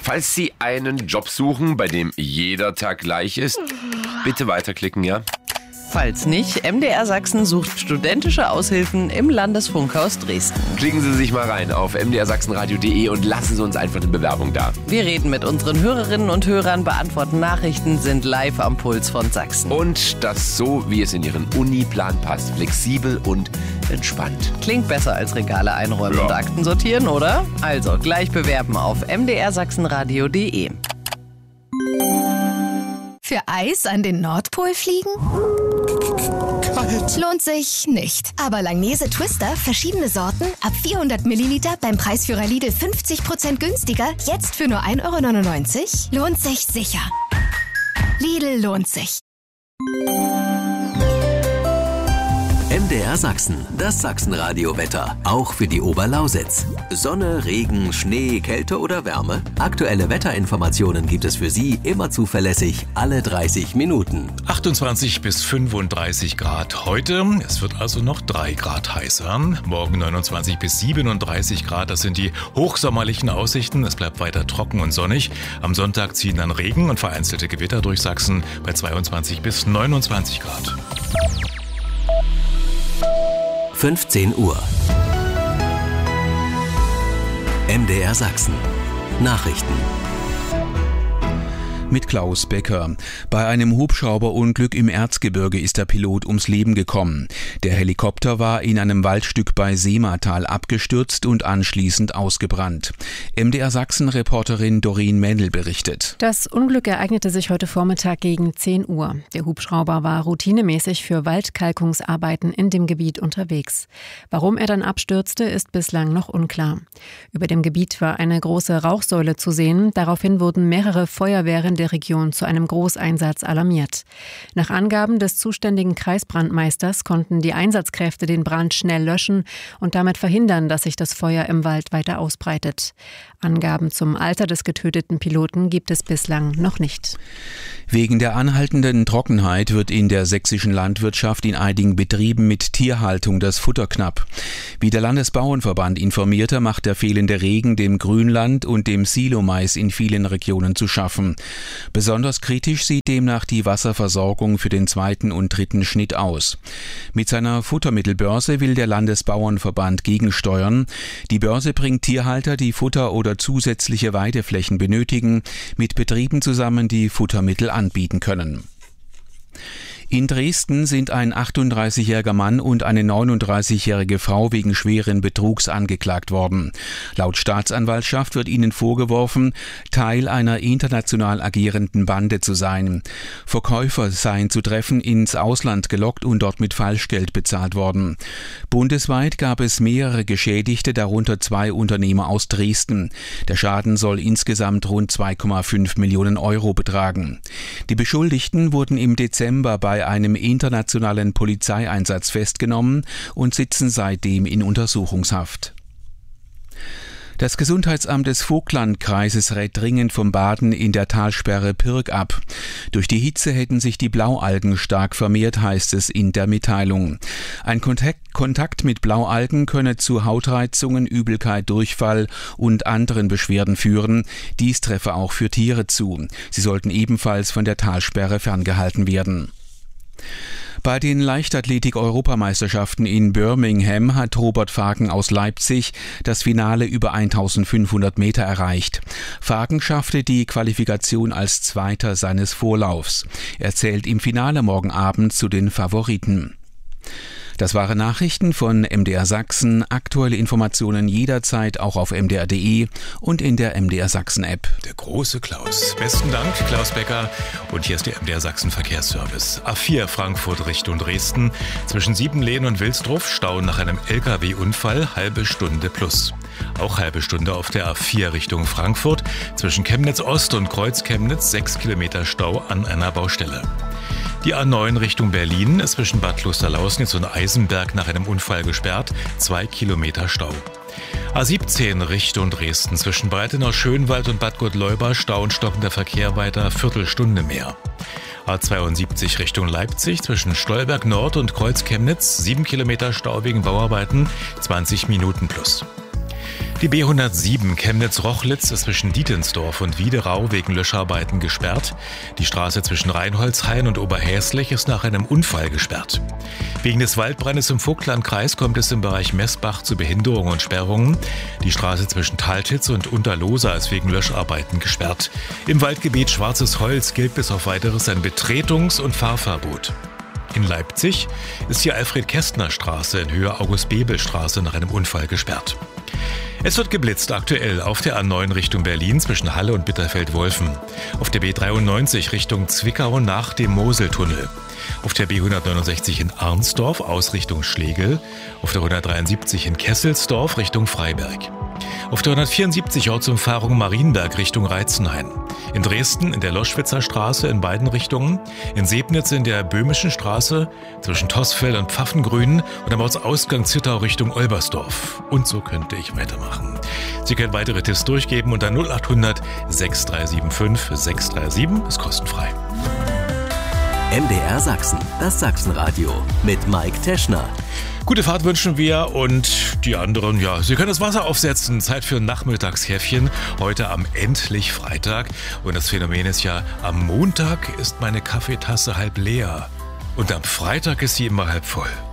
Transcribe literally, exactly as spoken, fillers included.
Falls Sie einen Job suchen, bei dem jeder Tag gleich ist, bitte weiterklicken, ja? Falls nicht, M D R Sachsen sucht studentische Aushilfen im Landesfunkhaus Dresden. Klicken Sie sich mal rein auf m d r sachsenradio punkt d e und lassen Sie uns einfach eine Bewerbung da. Wir reden mit unseren Hörerinnen und Hörern, beantworten Nachrichten, sind live am Puls von Sachsen. Und das so, wie es in Ihren Uniplan passt. Flexibel und entspannt. Klingt besser als Regale einräumen Ja. und Akten sortieren, oder? Also gleich bewerben auf m d r sachsenradio punkt d e. Für Eis an den Nordpol fliegen? Kalt. Lohnt sich nicht. Aber Langnese Twister, verschiedene Sorten, ab vierhundert Milliliter beim Preisführer Lidl fünfzig Prozent günstiger, jetzt für nur ein Euro neunundneunzig? Lohnt sich sicher. Lidl lohnt sich. M D R Sachsen, das Sachsenradio-Wetter. Auch für die Oberlausitz. Sonne, Regen, Schnee, Kälte oder Wärme? Aktuelle Wetterinformationen gibt es für Sie immer zuverlässig alle dreißig Minuten. achtundzwanzig bis fünfunddreißig Grad heute. Es wird also noch drei Grad heißer. Morgen neunundzwanzig bis siebenunddreißig Grad. Das sind die hochsommerlichen Aussichten. Es bleibt weiter trocken und sonnig. Am Sonntag ziehen dann Regen und vereinzelte Gewitter durch Sachsen bei zweiundzwanzig bis neunundzwanzig Grad. fünfzehn Uhr. M D R Sachsen. Nachrichten. Mit Klaus Becker. Bei einem Hubschrauberunglück im Erzgebirge ist der Pilot ums Leben gekommen. Der Helikopter war in einem Waldstück bei Seematal abgestürzt und anschließend ausgebrannt. M D R Sachsen-Reporterin Doreen Mendel berichtet. Das Unglück ereignete sich heute Vormittag gegen zehn Uhr. Der Hubschrauber war routinemäßig für Waldkalkungsarbeiten in dem Gebiet unterwegs. Warum er dann abstürzte, ist bislang noch unklar. Über dem Gebiet war eine große Rauchsäule zu sehen. Daraufhin wurden mehrere Feuerwehren der Region zu einem Großeinsatz alarmiert. Nach Angaben des zuständigen Kreisbrandmeisters konnten die Einsatzkräfte den Brand schnell löschen und damit verhindern, dass sich das Feuer im Wald weiter ausbreitet. Angaben zum Alter des getöteten Piloten gibt es bislang noch nicht. Wegen der anhaltenden Trockenheit wird in der sächsischen Landwirtschaft in einigen Betrieben mit Tierhaltung das Futter knapp. Wie der Landesbauernverband informierte, macht der fehlende Regen dem Grünland und dem Silomais in vielen Regionen zu schaffen. Besonders kritisch sieht demnach die Wasserversorgung für den zweiten und dritten Schnitt aus. Mit seiner Futtermittelbörse will der Landesbauernverband gegensteuern. Die Börse bringt Tierhalter, die Futter oder zusätzliche Weideflächen benötigen, mit Betrieben zusammen, die Futtermittel anbieten können. In Dresden sind ein achtunddreißigjähriger Mann und eine neununddreißigjährige Frau wegen schweren Betrugs angeklagt worden. Laut Staatsanwaltschaft wird ihnen vorgeworfen, Teil einer international agierenden Bande zu sein. Verkäufer seien zu Treffen ins Ausland gelockt und dort mit Falschgeld bezahlt worden. Bundesweit gab es mehrere Geschädigte, darunter zwei Unternehmer aus Dresden. Der Schaden soll insgesamt rund zwei Komma fünf Millionen Euro betragen. Die Beschuldigten wurden im Dezember bei einem internationalen Polizeieinsatz festgenommen und sitzen seitdem in Untersuchungshaft. Das Gesundheitsamt des Vogtlandkreises rät dringend vom Baden in der Talsperre Pirk ab. Durch die Hitze hätten sich die Blaualgen stark vermehrt, heißt es in der Mitteilung. Ein Kontakt, Kontakt mit Blaualgen könne zu Hautreizungen, Übelkeit, Durchfall und anderen Beschwerden führen. Dies treffe auch für Tiere zu. Sie sollten ebenfalls von der Talsperre ferngehalten werden. Bei den Leichtathletik-Europameisterschaften in Birmingham hat Robert Fagen aus Leipzig das Finale über eintausendfünfhundert Meter erreicht. Fagen schaffte die Qualifikation als Zweiter seines Vorlaufs. Er zählt im Finale morgen Abend zu den Favoriten. Das waren Nachrichten von M D R Sachsen. Aktuelle Informationen jederzeit auch auf m d r punkt d e und in der M D R Sachsen App. Der große Klaus. Besten Dank, Klaus Becker. Und hier ist der M D R Sachsen Verkehrsservice. A vier Frankfurt Richtung Dresden. Zwischen Siebenlehn und Wilsdruff Stau nach einem L K W-Unfall, halbe Stunde plus. Auch halbe Stunde auf der A vier Richtung Frankfurt. Zwischen Chemnitz Ost und Kreuz Chemnitz sechs Kilometer Stau an einer Baustelle. Die A neun Richtung Berlin ist zwischen Bad Klosterlausnitz und Eisenberg nach einem Unfall gesperrt, zwei Kilometer Stau. A siebzehn Richtung Dresden zwischen Breitenau Schönwald und Bad Gottleuba Stau und stockender Verkehr weiter Viertelstunde mehr. A zweiundsiebzig Richtung Leipzig zwischen Stolberg Nord und Kreuz Chemnitz sieben Kilometer Stau wegen Bauarbeiten, zwanzig Minuten plus. Die B hundertsieben Chemnitz-Rochlitz ist zwischen Dietensdorf und Wiederau wegen Löscharbeiten gesperrt. Die Straße zwischen Reinholzhain und Oberhäslich ist nach einem Unfall gesperrt. Wegen des Waldbrandes im Vogtlandkreis kommt es im Bereich Messbach zu Behinderungen und Sperrungen. Die Straße zwischen Taltitz und Unterlosa ist wegen Löscharbeiten gesperrt. Im Waldgebiet Schwarzes Holz gilt bis auf Weiteres ein Betretungs- und Fahrverbot. In Leipzig ist die Alfred-Kästner-Straße in Höhe August-Bebel-Straße nach einem Unfall gesperrt. Es wird geblitzt aktuell auf der A neun Richtung Berlin zwischen Halle und Bitterfeld-Wolfen. Auf der B dreiundneunzig Richtung Zwickau nach dem Moseltunnel. Auf der B hundertneunundsechzig in Arnsdorf aus Richtung Schlegel. Auf der hundertdreiundsiebzig in Kesselsdorf Richtung Freiberg. Auf der hundertvierundsiebzig Ortsumfahrung Marienberg Richtung Reitzenhain. In Dresden in der Loschwitzer Straße in beiden Richtungen. In Sebnitz in der Böhmischen Straße zwischen Tossfeld und Pfaffengrün und am Ortsausgang Zittau Richtung Olbersdorf. Und so könnte ich weitermachen. Sie können weitere Tipps durchgeben unter null acht hundert sechs drei sieben fünf sechs drei sieben. Ist kostenfrei. M D R Sachsen, das Sachsenradio mit Mike Teschner. Gute Fahrt wünschen wir und die anderen, ja, Sie können das Wasser aufsetzen. Zeit für ein Nachmittagskäffchen. Heute am endlich Freitag. Und das Phänomen ist ja, am Montag ist meine Kaffeetasse halb leer. Und am Freitag ist sie immer halb voll.